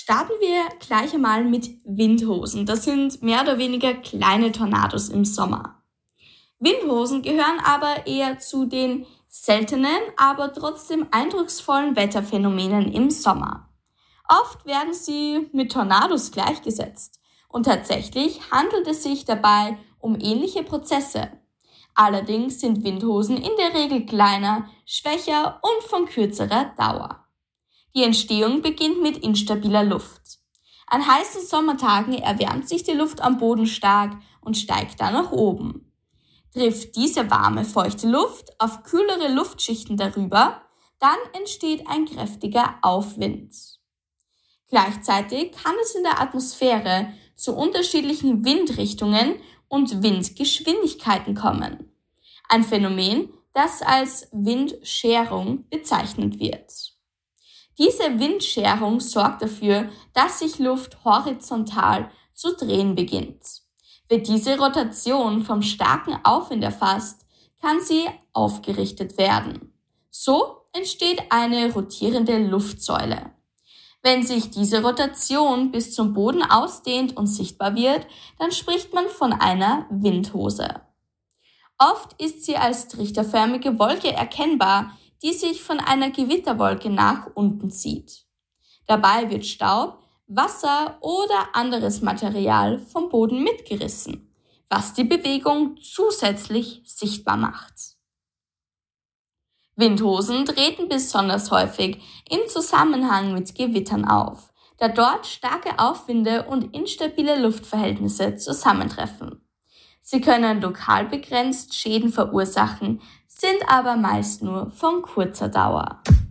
Starten wir gleich einmal mit Windhosen. Das sind mehr oder weniger kleine Tornados im Sommer. Windhosen gehören aber eher zu den seltenen, aber trotzdem eindrucksvollen Wetterphänomenen im Sommer. Oft werden sie mit Tornados gleichgesetzt und tatsächlich handelt es sich dabei um ähnliche Prozesse. Allerdings sind Windhosen in der Regel kleiner, schwächer und von kürzerer Dauer. Die Entstehung beginnt mit instabiler Luft. An heißen Sommertagen erwärmt sich die Luft am Boden stark und steigt dann nach oben. Trifft diese warme, feuchte Luft auf kühlere Luftschichten darüber, dann entsteht ein kräftiger Aufwind. Gleichzeitig kann es in der Atmosphäre zu unterschiedlichen Windrichtungen und Windgeschwindigkeiten kommen. Ein Phänomen, das als Windscherung bezeichnet wird. Diese Windscherung sorgt dafür, dass sich Luft horizontal zu drehen beginnt. Wird diese Rotation vom starken Aufwind erfasst, kann sie aufgerichtet werden. So entsteht eine rotierende Luftsäule. Wenn sich diese Rotation bis zum Boden ausdehnt und sichtbar wird, dann spricht man von einer Windhose. Oft ist sie als trichterförmige Wolke erkennbar, die sich von einer Gewitterwolke nach unten zieht. Dabei wird Staub, Wasser oder anderes Material vom Boden mitgerissen, was die Bewegung zusätzlich sichtbar macht. Windhosen treten besonders häufig im Zusammenhang mit Gewittern auf, da dort starke Aufwinde und instabile Luftverhältnisse zusammentreffen. Sie können lokal begrenzt Schäden verursachen, sind aber meist nur von kurzer Dauer.